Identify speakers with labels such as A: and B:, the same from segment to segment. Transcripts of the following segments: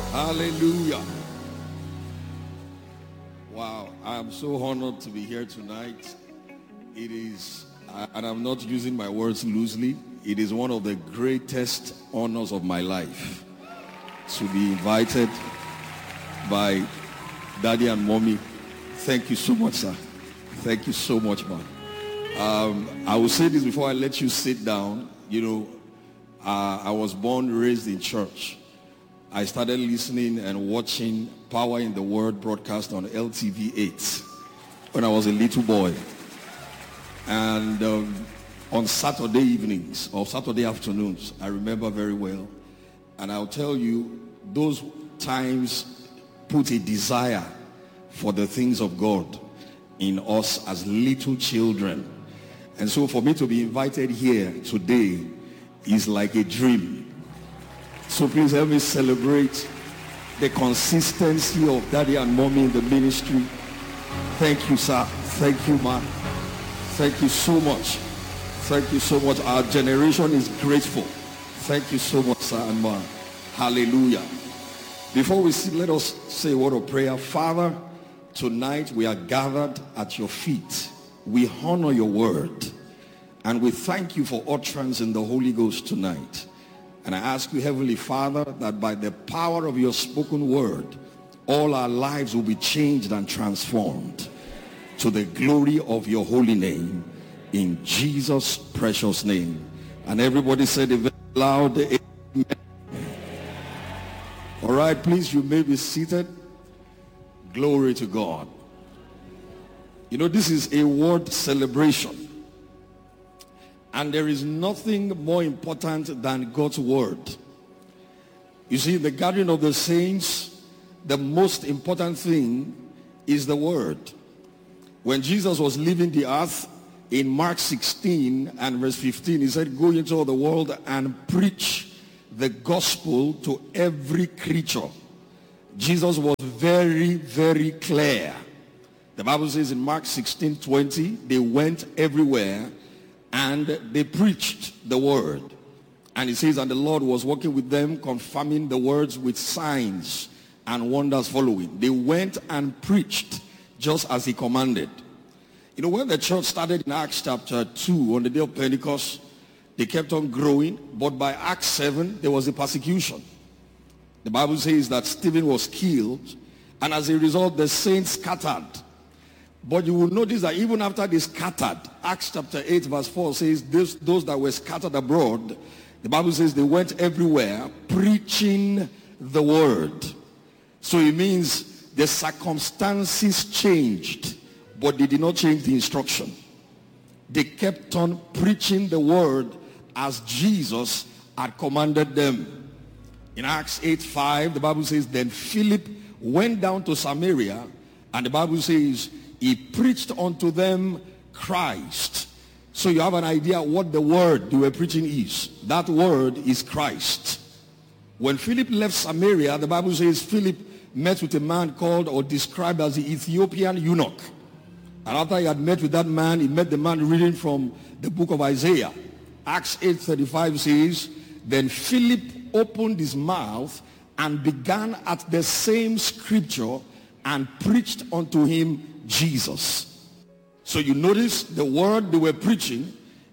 A: Hallelujah. Wow, I'm so honored to be here tonight. It is, and I'm not using my words loosely, it is one of the greatest honors of my life to be invited by Daddy and Mommy. Thank you so much, sir. Thank you so much, man. I will say this before I let you sit down. You know, I was born, raised in church. I started listening and watching Power in the Word broadcast on LTV8 when I was a little boy. And on Saturday evenings or Saturday afternoons, I remember very well. And I'll tell you, those times put a desire for the things of God in us as little children. And so for me to be invited here today is like a dream. So please help me celebrate the consistency of Daddy and Mommy in the ministry. Thank you, sir. Thank you, ma. Thank you so much. Thank you so much. Our generation is grateful. Thank you so much, sir and ma. Hallelujah. Before we sit, let us say a word of prayer. Father, tonight we are gathered at your feet. We honor your word. And we thank you for utterance in the Holy Ghost tonight. And I ask you, Heavenly Father, that by the power of your spoken word, all our lives will be changed and transformed to the glory of your holy name, in Jesus' precious name. And everybody said it very loud, amen. All right, please, you may be seated. Glory to God. You know, this is a word celebration. And there is nothing more important than God's word. You see, in the gathering of the saints, the most important thing is the word. When Jesus was leaving the earth, in Mark 16 and verse 15, he said, go into all the world and preach the gospel to every creature. Jesus was very, very clear. The Bible says in Mark 16:20, they went everywhere and they preached the word. And it says, and the Lord was working with them, confirming the words with signs and wonders following. They went and preached just as he commanded. You know, when the church started in Acts chapter 2 on the day of Pentecost, they kept on growing. But by Acts 7, there was a persecution. The Bible says that Stephen was killed. And as a result, the saints scattered. But you will notice that even after they scattered, Acts chapter 8 verse 4 says, those that were scattered abroad, the Bible says they went everywhere preaching the word. So it means the circumstances changed, but they did not change the instruction. They kept on preaching the word as Jesus had commanded them. In Acts 8:5, the Bible says, then Philip went down to Samaria, and the Bible says, he preached unto them Christ. So you have an idea what the word they were preaching is. That word is Christ. When Philip left Samaria, the Bible says Philip met with a man called or described as the Ethiopian eunuch. And after he had met with that man, he met the man reading from the book of Isaiah. Acts 8:35 says, then Philip opened his mouth and began at the same scripture and preached unto him Jesus. So you notice the word they were preaching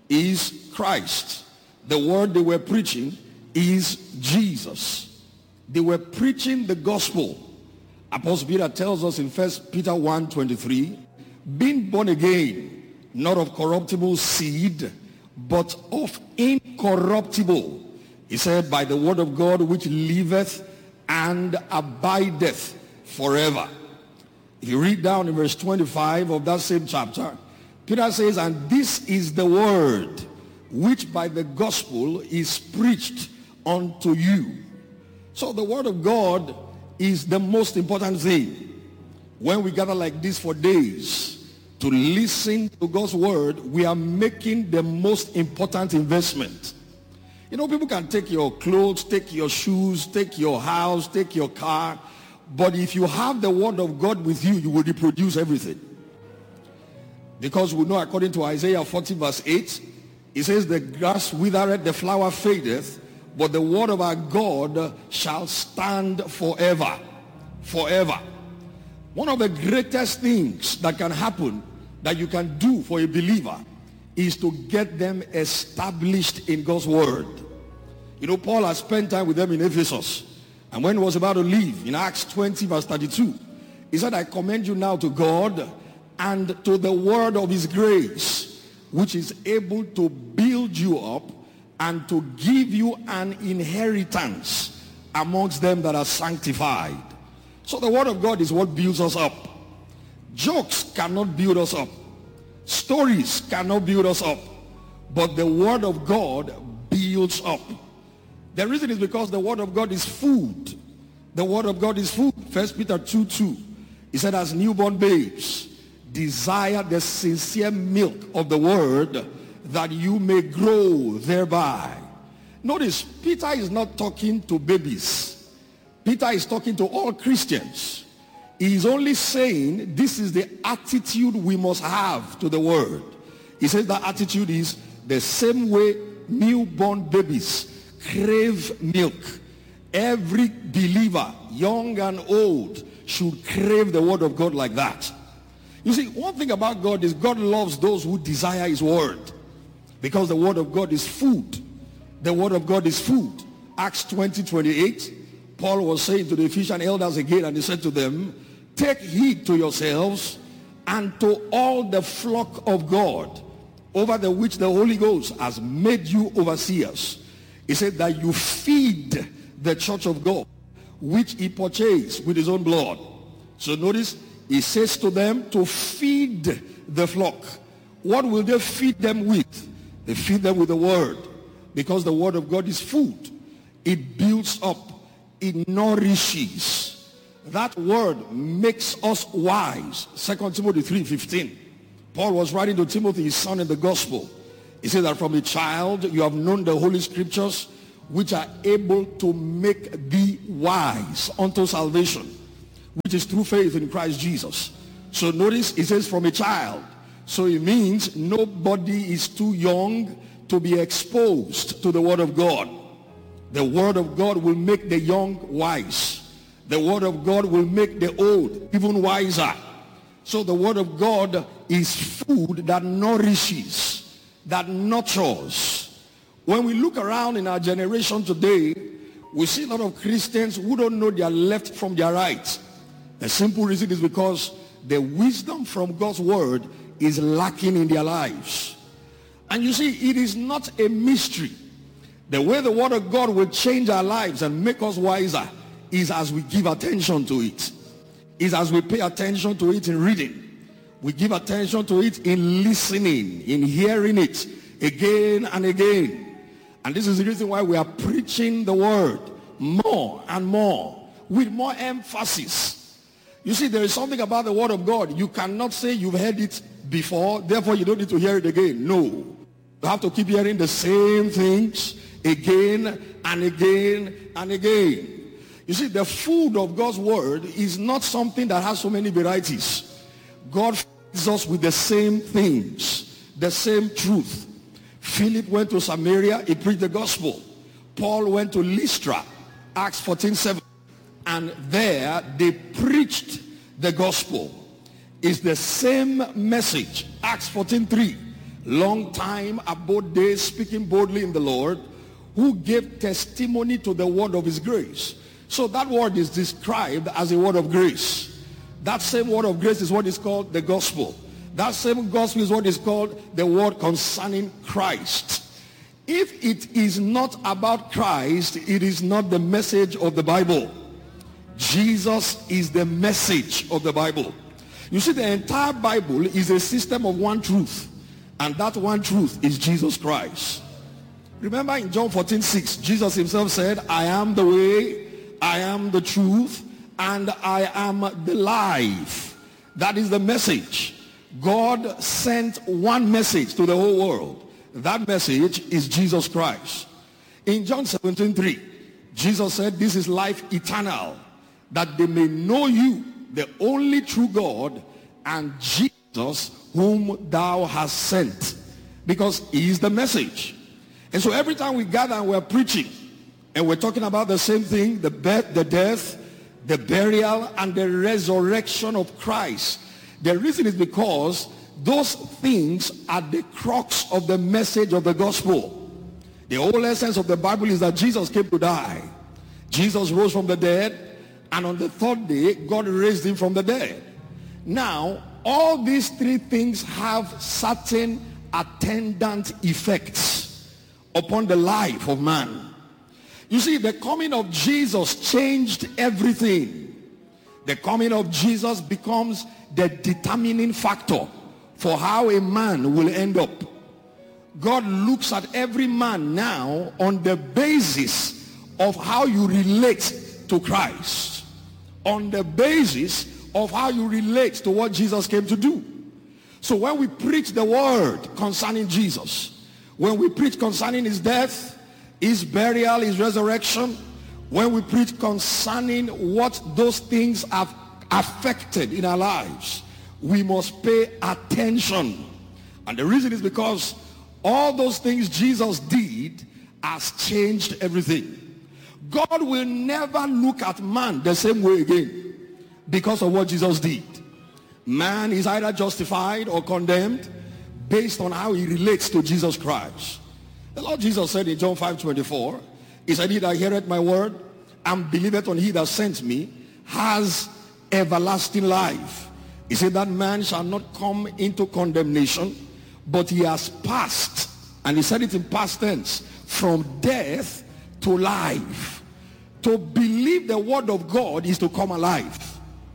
A: is Christ. The word they were preaching is Jesus. They were preaching the gospel. Apostle Peter tells us in 1 Peter 1:23, being born again, not of corruptible seed, but of incorruptible. He said, by the word of God which liveth and abideth forever. If you read down in verse 25 of that same chapter, Peter says, and this is the word which by the gospel is preached unto you. So the word of God is the most important thing. When we gather like this for days to listen to God's word, we are making the most important investment. You know, people can take your clothes, take your shoes, take your house, take your car. But if you have the word of God with you, you will reproduce everything. Because we know according to Isaiah 40 verse 8, it says the grass withereth, the flower fadeth, but the word of our God shall stand forever. Forever. One of the greatest things that can happen, that you can do for a believer, is to get them established in God's word. You know, Paul has spent time with them in Ephesus. And when he was about to leave, in Acts 20 verse 32, he said, I commend you now to God and to the word of his grace, which is able to build you up and to give you an inheritance amongst them that are sanctified. So the word of God is what builds us up. Jokes cannot build us up. Stories cannot build us up. But the word of God builds up. The reason is because the word of God is food. The word of God is food. 1 Peter 2:2. He said, as newborn babes, desire the sincere milk of the word, that you may grow thereby. Notice, Peter is not talking to babies. Peter is talking to all Christians. He is only saying this is the attitude we must have to the word. He says that attitude is the same way newborn babies crave milk. Every believer, young and old, should crave the word of God like that. You see, one thing about God is God loves those who desire his word, because the word of God is food. The word of God is food. Acts 20:28, Paul was saying to the Ephesian elders again, and he said to them, take heed to yourselves and to all the flock of God, over the which the Holy Ghost has made you overseers. He said that you feed the church of God, which he purchased with his own blood. So notice, he says to them to feed the flock. What will they feed them with? They feed them with the word, because the word of God is food. It builds up. It nourishes. That word makes us wise. 2 Timothy 3:15. Paul was writing to Timothy, his son in the gospel. He said that from a child you have known the holy scriptures, which are able to make thee wise unto salvation, which is through faith in Christ Jesus. So notice, it says from a child. So it means nobody is too young to be exposed to the word of God. The word of God will make the young wise. The word of God will make the old even wiser. So the word of God is food that nourishes, that nurtures. When we look around in our generation today, we see a lot of Christians who don't know their left from their right. The simple reason is because the wisdom from God's word is lacking in their lives. And you see, it is not a mystery. The way the word of God will change our lives and make us wiser is as we give attention to it. Is as we pay attention to it in reading. We give attention to it in listening, in hearing it again and again. And this is the reason why we are preaching the word more and more, with more emphasis. You see, there is something about the word of God. You cannot say you've heard it before, therefore you don't need to hear it again. No. You have to keep hearing the same things again and again and again. You see, the food of God's word is not something that has so many varieties. God feeds us with the same things, the same truth. Philip went to Samaria, he preached the gospel. Paul went to Lystra, Acts 14:7, and there they preached the gospel. It's the same message. Acts 14:3, long time abode they, speaking boldly in the Lord, who gave testimony to the word of his grace. So that word is described as a word of grace. That same word of grace is what is called the gospel. That same gospel is what is called the word concerning Christ. If it is not about Christ, it is not the message of the Bible. Jesus is the message of the Bible. You see, the entire Bible is a system of one truth, and that one truth is Jesus Christ. Remember in John 14:6, Jesus himself said, I am the way, I am the truth, and I am the life. That is the message. God sent one message to the whole world. That message is Jesus Christ. In John 17:3, Jesus said, this is life eternal, that they may know you, the only true God, and Jesus whom thou hast sent. Because he is the message. And so every time we gather and we're preaching, And we're talking about the same thing, the birth, the death, the burial, and the resurrection of Christ. The reason is because those things are the crux of the message of the gospel. The whole essence of the Bible is that Jesus came to die. Jesus rose from the dead, and on the third day, God raised him from the dead. Now, all these three things have certain attendant effects upon the life of man. You see, the coming of Jesus changed everything. The coming of Jesus becomes the determining factor for how a man will end up. God looks at every man now on the basis of how you relate to Christ, on the basis of how you relate to what Jesus came to do. So when we preach the word concerning Jesus, when we preach concerning his death, his burial, his resurrection, when we preach concerning what those things have affected in our lives, we must pay attention. And the reason is because all those things Jesus did has changed everything. God will never look at man the same way again because of what Jesus did. Man is either justified or condemned based on how he relates to Jesus Christ. The Lord Jesus said in John 5:24, he said, he that heareth my word and believeth on he that sent me has everlasting life. He said that man shall not come into condemnation, but he has passed, and he said it in past tense, from death to life. To believe the word of God is to come alive.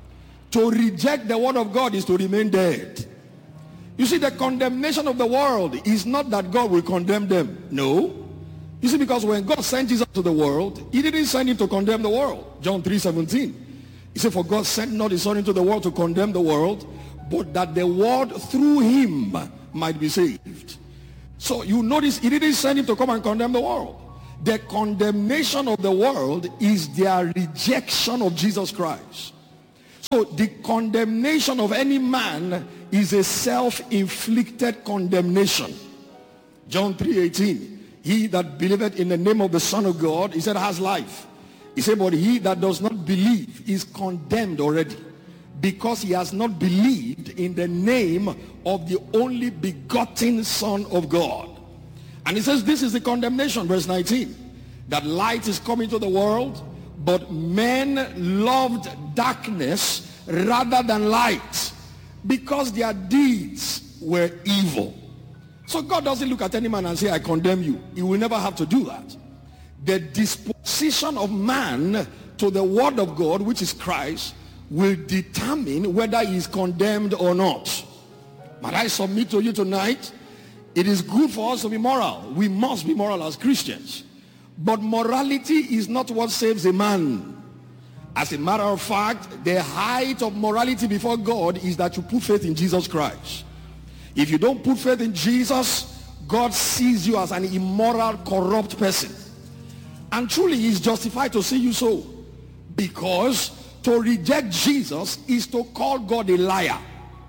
A: To reject the word of God is to remain dead. You see, the condemnation of the world is not that God will condemn them. No. You see, because when God sent Jesus to the world, he didn't send him to condemn the world. John 3:17. He said, for God sent not his son into the world to condemn the world, but that the world through him might be saved. So you notice he didn't send him to come and condemn the world. The condemnation of the world is their rejection of Jesus Christ. So the condemnation of any man is a self-inflicted condemnation. John 3:18. He that believeth in the name of the Son of God, he said, has life. He said, but he that does not believe is condemned already, because he has not believed in the name of the only begotten Son of God. And he says this is the condemnation, verse 19, that light is coming to the world, but men loved darkness rather than light, because their deeds were evil. So God doesn't look at any man and say, I condemn you. He will never have to do that. The disposition of man to the word of God, which is Christ, will determine whether he is condemned or not. But I submit to you tonight, it is good for us to be moral. We must be moral as Christians. But morality is not what saves a man. As a matter of fact, the height of morality before God is that you put faith in Jesus Christ. If you don't put faith in Jesus, God sees you as an immoral, corrupt person. And truly he is justified to see you so. Because to reject Jesus is to call God a liar.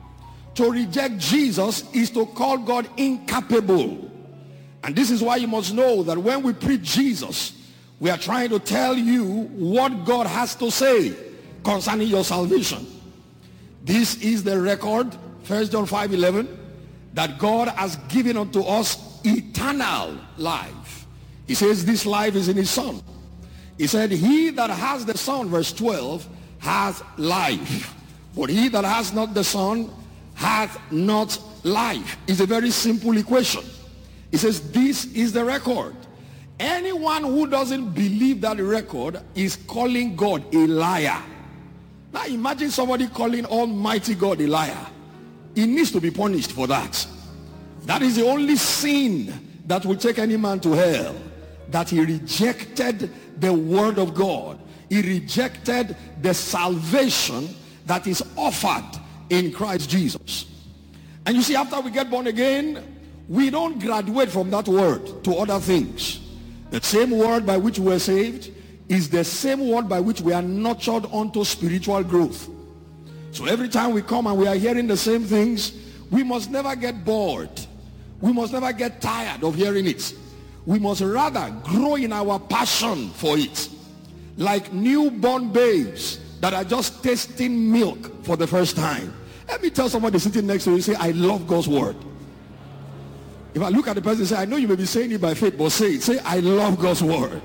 A: To reject Jesus is to call God incapable. And this is why you must know that when we preach Jesus, we are trying to tell you what God has to say concerning your salvation. This is the record, 1 John 5:11, that God has given unto us eternal life. He says this life is in his Son. He said, he that has the Son, verse 12, has life. But he that has not the Son hath not life. It's a very simple equation. He says this is the record. Anyone who doesn't believe that record is calling God a liar. Now imagine somebody calling Almighty God a liar. He needs to be punished for that. That is the only sin that will take any man to hell. That he rejected the word of God. He rejected the salvation that is offered in Christ Jesus. And you see, after we get born again, we don't graduate from that word to other things. The same word by which we are saved is the same word by which we are nurtured unto spiritual growth. So every time we come and we are hearing the same things, we must never get bored. We must never get tired of hearing it. We must rather grow in our passion for it. Like newborn babes that are just tasting milk for the first time. Let me tell somebody sitting next to you, say, I love God's word. If I look at the person and say, I know you may be saying it by faith, but say it. Say, I love God's word.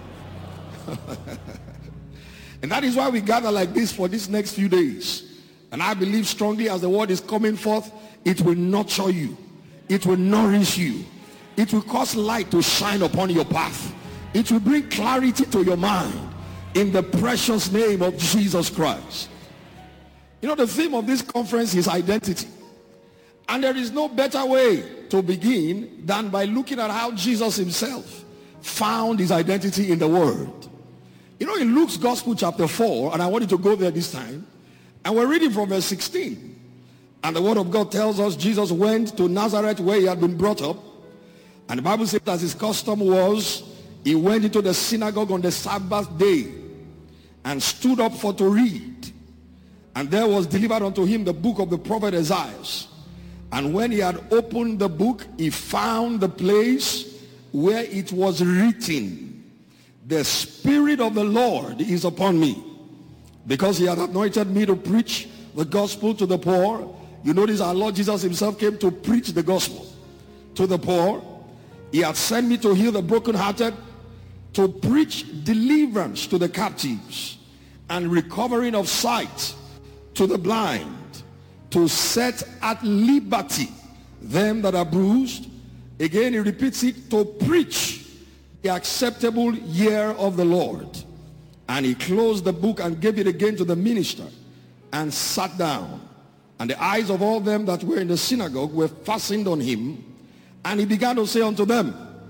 A: And that is why we gather like this for these next few days. And I believe strongly as the word is coming forth, it will nurture you. It will nourish you. It will cause light to shine upon your path. It will bring clarity to your mind in the precious name of Jesus Christ. You know, the theme of this conference is identity. And there is no better way to begin than by looking at how Jesus himself found his identity in the Word. You know, in Luke's Gospel chapter 4, and I want you to go there this time, and we're reading from verse 16. And the Word of God tells us Jesus went to Nazareth where he had been brought up. And the Bible says, as his custom was, he went into the synagogue on the Sabbath day and stood up for to read. And there was delivered unto him the book of the prophet Isaiah. And when he had opened the book, he found the place where it was written, the Spirit of the Lord is upon me, because he had anointed me to preach the gospel to the poor. You notice our Lord Jesus himself came to preach the gospel to the poor. He had sent me to heal the brokenhearted, to preach deliverance to the captives, and recovering of sight to the blind, to set at liberty them that are bruised. Again he repeats it, to preach the acceptable year of the Lord. And he closed the book and gave it again to the minister and sat down. And the eyes of all them that were in the synagogue were fastened on him. And he began to say unto them,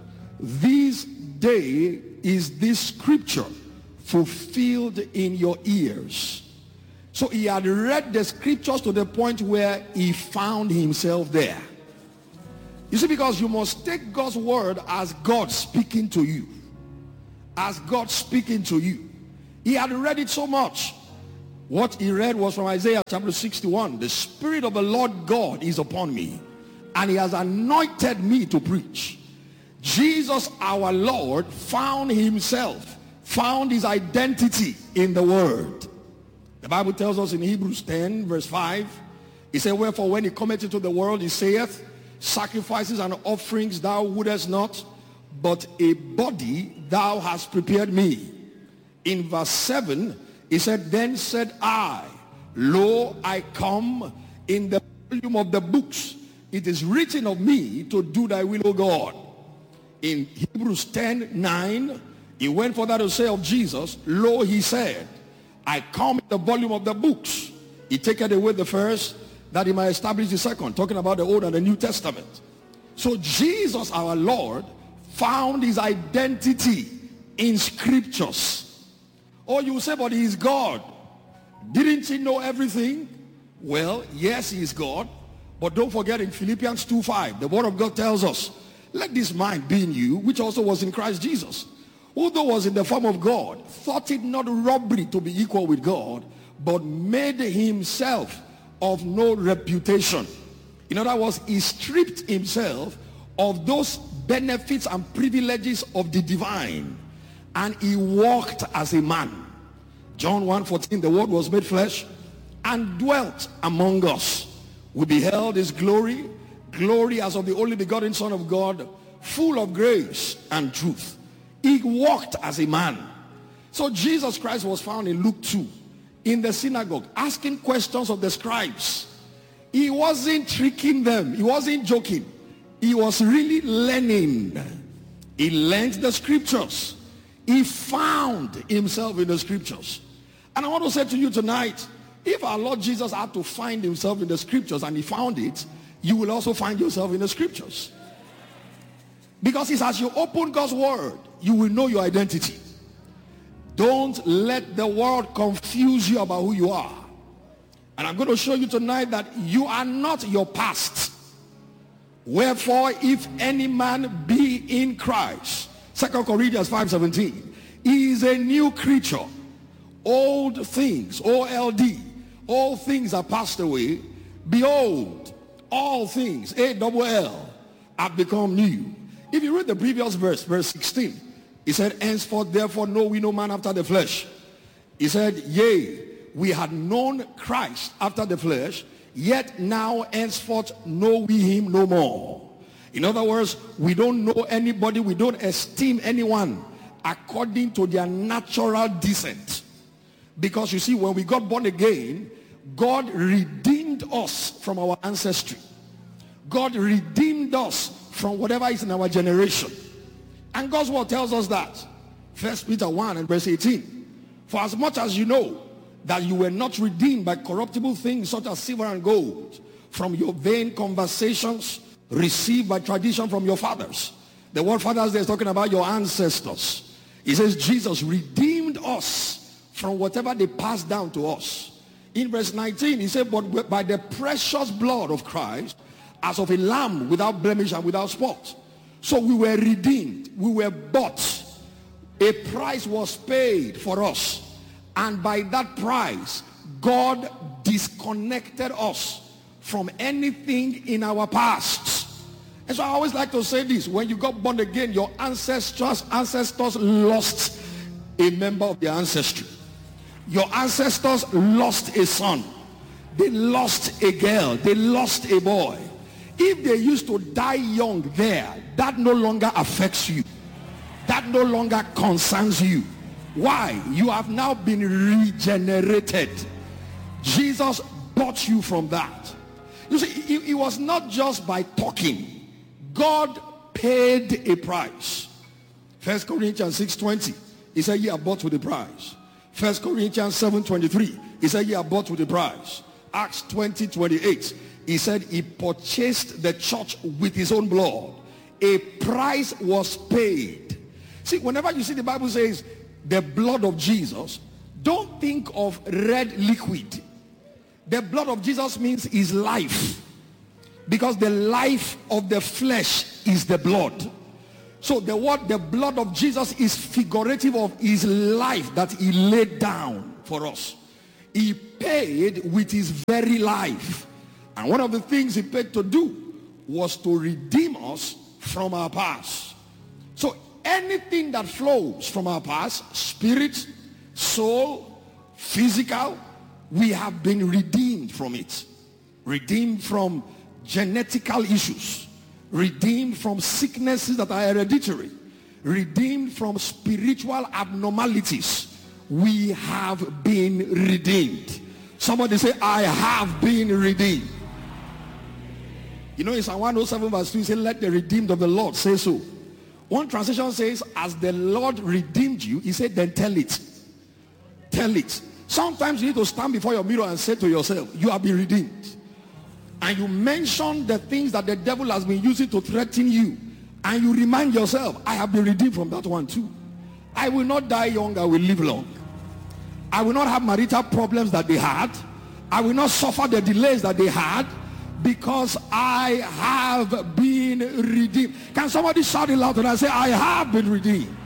A: this day is this scripture fulfilled in your ears. So he had read the scriptures to the point where he found himself there. You see, because you must take God's word as God speaking to you. As God speaking to you. He had read it so much. What he read was from Isaiah chapter 61. The Spirit of the Lord God is upon me, and he has anointed me to preach. Jesus our Lord found himself, found his identity in the word. The Bible tells us in Hebrews 10 verse 5, he said, wherefore when he cometh into the world, he saith, sacrifices and offerings thou wouldest not, but a body thou hast prepared me. In verse 7, he said, then said I, lo, I come. In the volume of the books it is written of me to do thy will, O God. In Hebrews 10:9, he went further to say of Jesus, lo, he said, I come in the volume of the books. He taketh away the first, that he might establish the second, talking about the Old and the New Testament. So Jesus our Lord found his identity in scriptures. Oh, you say, but he is God. Didn't he know everything? Well, yes, he is God. But don't forget, in Philippians 2:5, the word of God tells us, let this mind be in you, which also was in Christ Jesus, who though was in the form of God, thought it not robbery to be equal with God, but made himself of no reputation. In other words, he stripped himself of those benefits and privileges of the divine, and he walked as a man. John 1:14, the word was made flesh and dwelt among us. We beheld his glory, glory as of the only begotten Son of God, full of grace and truth. He walked as a man. So Jesus Christ was found in Luke 2 in the synagogue asking questions of the scribes. He wasn't tricking them. He wasn't joking. He was really learning. He learned the scriptures. He found himself in the scriptures. And I want to say to you tonight, if our Lord Jesus had to find himself in the scriptures and he found it, you will also find yourself in the scriptures. Because it's as you open God's word, you will know your identity. Don't let the world confuse you about who you are. And I'm going to show you tonight that you are not your past. Wherefore, if any man be in Christ, 2 Corinthians 5:17, he is a new creature. Old things, O-L-D, all things are passed away. Behold, all things, A-double-L, have become new. if you read the previous verse, verse 16, he said, henceforth therefore know we no man after the flesh. He said, yea, we had known Christ after the flesh, yet now henceforth know we him no more. In other words, we don't know anybody, we don't esteem anyone according to their natural descent. Because you see, when we got born again, God redeemed us from our ancestry. God redeemed us from whatever is in our generation. And God's word tells us that. 1 Peter 1 and verse 18. For as much as you know that you were not redeemed by corruptible things such as silver and gold from your vain conversations received by tradition from your fathers. The word fathers there is talking about your ancestors. He says Jesus redeemed us from whatever they passed down to us. In verse 19 he said, but by the precious blood of Christ, as of a lamb without blemish and without spot. So we were redeemed, we were bought. A price was paid for us, and by that price God disconnected us from anything in our past. And so I always like to say this: when you got born again, your ancestors lost a member of their ancestry. Your ancestors lost a son, they lost a girl, they lost a boy. If they used to die young there, that no longer affects you. That no longer concerns you. Why? You have now been regenerated. Jesus bought you from that. You see, it was not just by talking. God paid a price. 1 Corinthians 6:20, he said, ye are bought with a price. 1 Corinthians 7:23, he said, ye are bought with a price. Acts 20:28, he said he purchased the church with his own blood. A price was paid. See, whenever you see the Bible says the blood of Jesus, don't think of red liquid. The blood of Jesus means his life, because the life of the flesh is the blood. So the blood of Jesus is figurative of his life that he laid down for us. He paid with his very life. And one of the things he paid to do was to redeem us from our past. So anything that flows from our past, spirit, soul, physical, we have been redeemed from it. Redeemed from genetical issues. Redeemed from sicknesses that are hereditary. Redeemed from spiritual abnormalities. We have been redeemed. Somebody say, I have been redeemed. You know, in Psalm 107 verse 2, he said, let the redeemed of the Lord say so. One translation says, as the Lord redeemed you, he said, then tell it. Tell it. Sometimes you need to stand before your mirror and say to yourself, you have been redeemed. And you mention the things that the devil has been using to threaten you. And you remind yourself, I have been redeemed from that one too. I will not die young, I will live long. I will not have marital problems that they had. I will not suffer the delays that they had, because I have been redeemed. Can somebody shout it loud and say, I have been redeemed?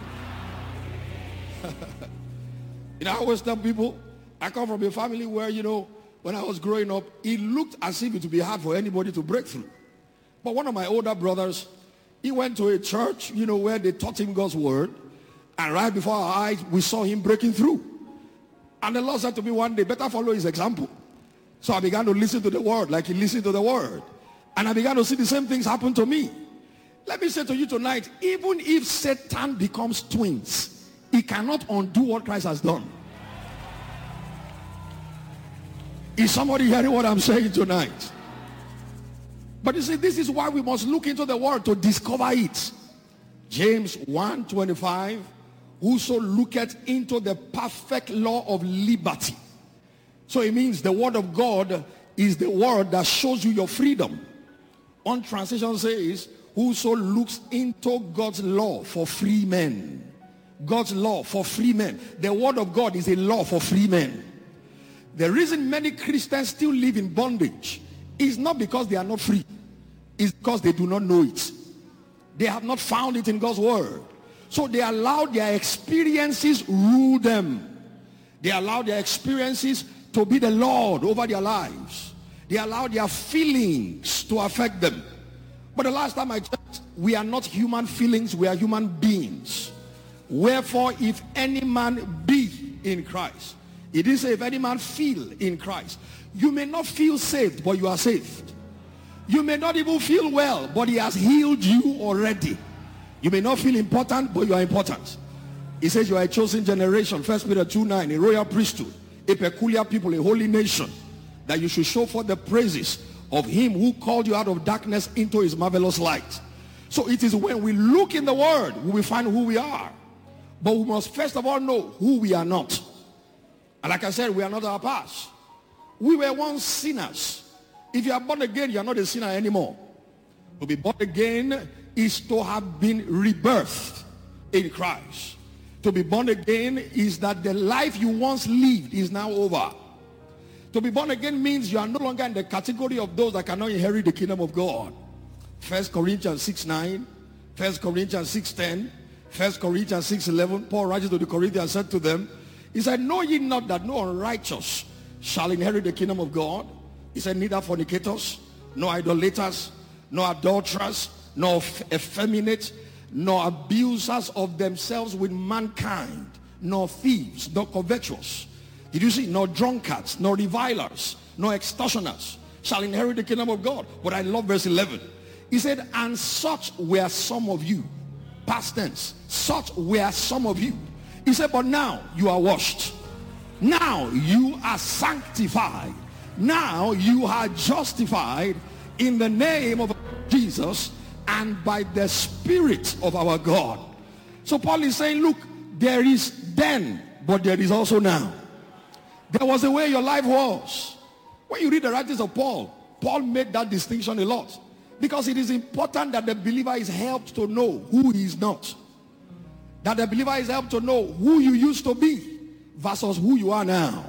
A: You know, I always tell people, I come from a family where, you know, when I was growing up, it looked as if it would be hard for anybody to break through. But one of my older brothers, he went to a church, you know, where they taught him God's word. And right before our eyes, we saw him breaking through. And the Lord said to me one day, better follow his example. So I began to listen to the word like he listened to the word. And I began to see the same things happen to me. Let me say to you tonight, even if Satan becomes twins, he cannot undo what Christ has done. Is somebody hearing what I'm saying tonight? But you see, this is why we must look into the word to discover it. James 1:25, whoso looketh into the perfect law of liberty. So it means the word of God is the word that shows you your freedom. One translation says, whoso looks into God's law for free men. God's law for free men. The word of God is a law for free men. The reason many Christians still live in bondage is not because they are not free. It's because they do not know it. They have not found it in God's word. So they allow their experiences rule them. They allow their experiences to be the Lord over their lives. They allow their feelings to affect them. But the last time I checked, we are not human feelings, we are human beings. Wherefore, if any man be in Christ, it is if any man feel in Christ. You may not feel saved, but you are saved. You may not even feel well, but he has healed you already. You may not feel important, but you are important. He says you are a chosen generation, 1 Peter 2:9, a royal priesthood, a peculiar people, a holy nation, that you should show forth the praises of him who called you out of darkness into his marvelous light. So it is when we look in the word, we will find who we are. But we must first of all know who we are not. And like I said, we are not our past. We were once sinners. If you are born again, you are not a sinner anymore. To be born again is to have been rebirthed in Christ. To be born again is that the life you once lived is now over. To be born again means you are no longer in the category of those that cannot inherit the kingdom of God. 1 Corinthians 6:9, 1 Corinthians 6:10, 1 Corinthians 6:11, Paul writes to the Corinthians, said to them, he said, know ye not that no unrighteous shall inherit the kingdom of God? He said, neither fornicators, nor idolaters, nor adulterers, nor effeminate, nor abusers of themselves with mankind, nor thieves, nor covetous. Did you see? Nor drunkards, nor revilers, nor extortioners shall inherit the kingdom of God. But I love verse 11. He said, and such were some of you. Past tense. Such were some of you. He said, but now you are washed. Now you are sanctified. Now you are justified in the name of Jesus and by the Spirit of our God. So Paul is saying, look, there is then, but there is also now. There was a way your life was. When you read the writings of Paul, Paul made that distinction a lot. Because it is important that the believer is helped to know who he is not. That the believer is helped to know who you used to be versus who you are now.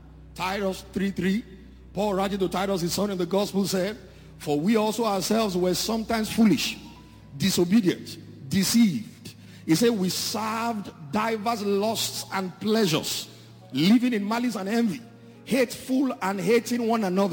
A: Titus 3:3, Paul writing to Titus, his son in the gospel, said, for we also ourselves were sometimes foolish, disobedient, deceived. He said we served divers lusts and pleasures, living in malice and envy, hateful and hating one another.